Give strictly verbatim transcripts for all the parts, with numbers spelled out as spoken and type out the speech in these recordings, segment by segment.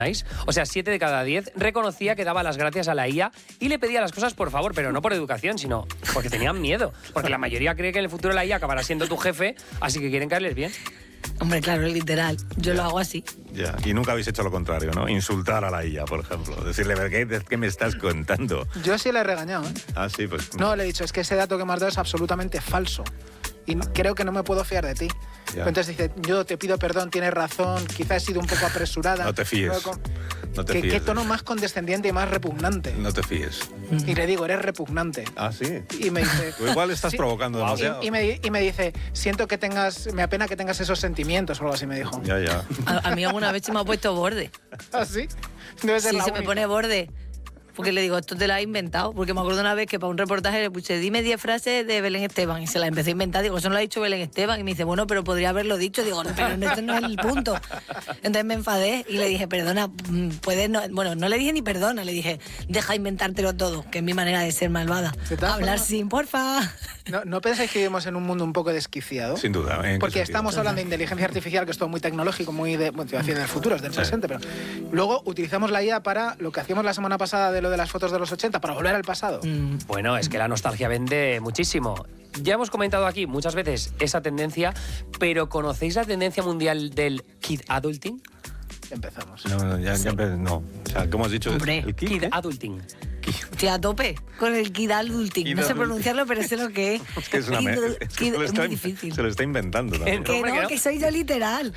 O sea, siete de cada diez reconocía que daba las gracias a la I A y le pedía las cosas por favor, pero no por educación, sino porque tenían miedo. Porque la mayoría cree que en el futuro la I A acabará siendo tu jefe, así que quieren caerles bien. Hombre, claro, literal. Yo lo hago así. Ya, y nunca habéis hecho lo contrario, ¿no? Insultar a la I A, por ejemplo. Decirle, ¿qué, qué me estás contando? Yo sí le he regañado, ¿eh? Ah, sí, pues... No, le he dicho, es que ese dato que me has dado es absolutamente falso. Y creo que no me puedo fiar de ti. Entonces dice, yo te pido perdón, tienes razón, quizás he sido un poco apresurada. No te fíes. Con... No te ¿Qué, fíes. ¿Qué tono más condescendiente y más repugnante? No te fíes. Y le digo, eres repugnante. Ah, sí. Y me dice... Tú igual estás sí, provocando wow. demasiado. Y, y, me, y me dice, siento que tengas... Me apena que tengas esos sentimientos o algo así, me dijo. Ya, ya. A, a mí alguna vez se me ha puesto borde. ¿Ah, sí? Debe ser sí, la se única. me pone borde. Porque le digo, esto te lo has inventado. Porque me acuerdo una vez que para un reportaje le puse, dime diez frases de Belén Esteban. Y se las empecé a inventar. Digo, eso no lo ha dicho Belén Esteban. Y me dice, bueno, pero podría haberlo dicho. Digo, no, pero este no es el punto. Entonces me enfadé y le dije, perdona, puedes no... Bueno, no le dije ni perdona. Le dije, deja inventártelo todo, que es mi manera de ser malvada. Hablar sin, porfa. ¿No, ¿No pensáis que vivimos en un mundo un poco desquiciado? Sin duda. Porque estamos hablando de inteligencia artificial, que es todo muy tecnológico, muy de, bueno, te iba a decir del futuro, es del sí. presente, pero luego utilizamos la I A para lo que hacíamos la semana pasada de lo de las fotos de los ochenta, para volver al pasado. Mm. Bueno, es que la nostalgia vende muchísimo. Ya hemos comentado aquí muchas veces esa tendencia, pero ¿conocéis la tendencia mundial del kid adulting? Empezamos. No, no, ya, sí. ya no. O sea, ¿cómo has dicho? Hombre, ¿El kid, kid adulting. Estoy a tope con el kid adulting. Kid no sé pronunciarlo, pero sé lo que es. Es que es una kid, me... es, que kid, se, lo está, muy difícil. se lo está inventando también. Que no, que soy yo literal.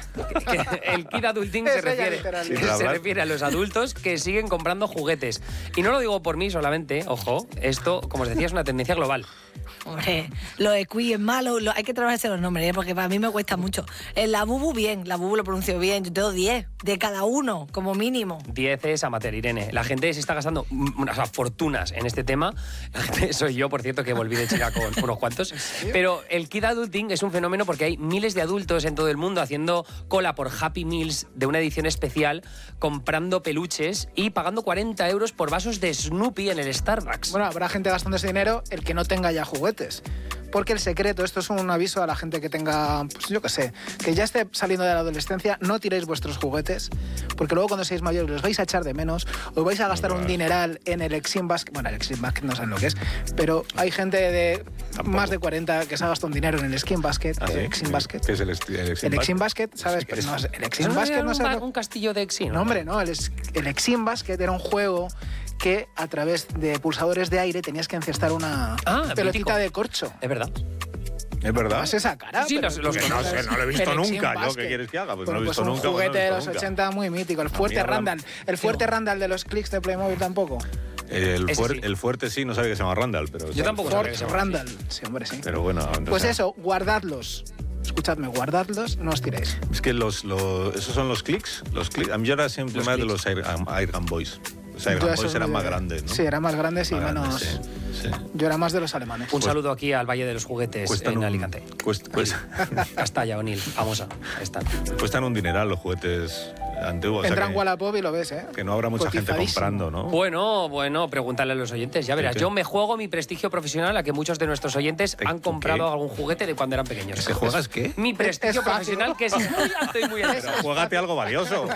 El kid adulting se refiere, sí, se refiere a los adultos que siguen comprando juguetes. Y no lo digo por mí solamente, ojo, esto, como os decía, es una tendencia global. Hombre, los equi es malo, lo, hay que trabajarse los nombres, ¿eh? Porque para mí me cuesta mucho. En la bubu bien, la bubu lo pronuncio bien, yo tengo diez de cada uno, como mínimo. diez es amateur, Irene. La gente se está gastando unas o sea, fortunas en este tema. La gente, soy yo, por cierto, que volví de China con unos cuantos. Pero el kid adulting es un fenómeno porque hay miles de adultos en todo el mundo haciendo cola por Happy Meals de una edición especial, comprando peluches y pagando cuarenta euros por vasos de Snoopy en el Starbucks. Bueno, habrá gente gastando ese dinero, el que no tenga ya juguetes. Porque el secreto, esto es un aviso a la gente que tenga, pues yo qué sé, que ya esté saliendo de la adolescencia, no tiréis vuestros juguetes, porque luego cuando seáis mayores los vais a echar de menos, os vais a gastar un dineral en el Exim Basket. Bueno, el Exim Basket no saben lo que es, pero hay gente de Tampoco. más de cuarenta que se ha gastado un dinero en el Exim Basket. ¿Ah, sí? el Exim Basket. ¿Qué es el, el Exim El Exim Basket, ¿sabes? Pero no, el Exim ¿No Basket era no un, sabe un castillo de Exim? No, hombre, no, el, el Exim Basket era un juego que a través de pulsadores de aire tenías que encestar una ah, pelotita mítico. de corcho. Es verdad. ¿Es verdad? ¿Vas esa cara? Sí, los, los que no, sé, no lo he visto nunca. ¿Yo qué quieres que haga? Pues bueno, no lo he visto pues un nunca. juguete no de los nunca. ochenta muy mítico. El fuerte Randall. El fuerte Randall de los clics de Playmobil tampoco. El, fuer, sí. el fuerte sí, no sabe que se llama Randall. Pero Yo tampoco Ford sabía que se llama Randall. así. Sí, hombre, sí. Pero bueno. Entonces, pues eso, guardadlos. Escuchadme, guardadlos, no os tiréis. Es que los, los, esos son los clics. Los clics. A mí yo era siempre Los más clics. de los Air, um, Air Gun Boys. Los Air Gun Boys eran más grandes, ¿no? Sí, eran más grandes y más menos... Grandes, sí, sí. Yo era más de los alemanes. Un saludo aquí al Valle de los Juguetes Cuestan en un, Alicante. Cuesta, cuesta, Castalla, Onil, famosa. Están. Cuestan un dineral los juguetes antiguos. Entra o sea en Wallapop y lo ves, ¿eh? Que no habrá mucha gente comprando, ¿no? Bueno, bueno, pregúntale a los oyentes. Ya verás, ¿Qué? yo me juego mi prestigio profesional a que muchos de nuestros oyentes han comprado ¿Qué? algún juguete de cuando eran pequeños. ¿Que juegas qué? Mi prestigio Es fácil, profesional, ¿no? que es muy alto y muy alto. Pero juégate algo valioso.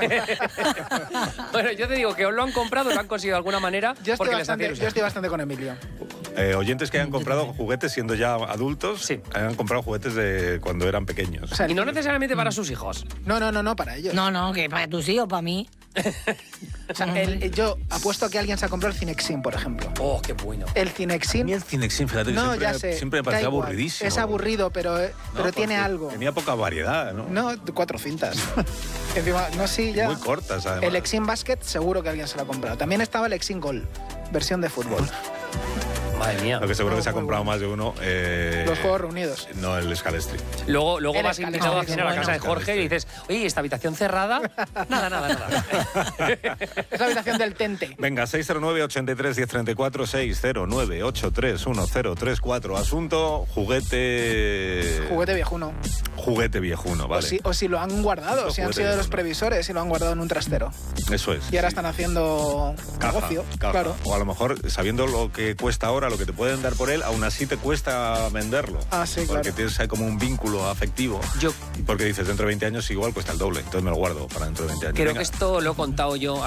Bueno, yo te digo que os lo han comprado, lo han conseguido de alguna manera Yo estoy, porque les bastante, hacían yo estoy bastante con Emilio. Eh, oyentes que hayan comprado juguetes siendo ya adultos, Sí. hayan comprado juguetes de cuando eran pequeños. O sea, Y no necesariamente para sus hijos. No, no, no, no, para ellos. No, no, que para tus hijos, para mí. O sea, el- el- yo apuesto a que alguien se ha comprado el Cinexin, por ejemplo. Oh, qué bueno. El A Cinexin... mí el Cinexin, fíjate, que No, siempre, ya me- sé. siempre me da parecía igual. aburridísimo. Es aburrido, pero, eh, No, pero tiene porque algo. Tenía poca variedad, ¿no? No, cuatro cintas. Encima, no, sí, ya. Muy cortas, además. El Exim Basket seguro que alguien se lo ha comprado. También estaba el Exim Goal, versión de fútbol. Madre mía. Lo que seguro No, que se ha muy comprado bueno. más de uno. Eh, Los Juegos Reunidos. No, el Scalestri. Luego, luego El vas escalón. invitado a No, cenar a la bueno. casa de Jorge y dices, oye, ¿esta habitación cerrada? Nada, nada, nada. Es la habitación del Tente. Venga, seis cero nueve, ocho tres, uno cero tres cuatro, seis cero nueve, ocho tres, uno cero tres cuatro. Asunto, juguete... Juguete viejuno. Juguete viejuno, O vale. si, o si lo han guardado, Justo si han juguete sido de los viejuno. previsores y lo han guardado en un trastero. Eso es. Y ahora sí. están haciendo Caja, negocio. caja. Claro. O a lo mejor, sabiendo lo que cuesta ahora, ahora lo que te pueden dar por él, aún así te cuesta venderlo. Ah, sí, porque claro. tienes ahí como un vínculo afectivo. Yo Porque dices, dentro de veinte años igual cuesta el doble, entonces me lo guardo para dentro de veinte años. creo Venga. que esto lo he contado yo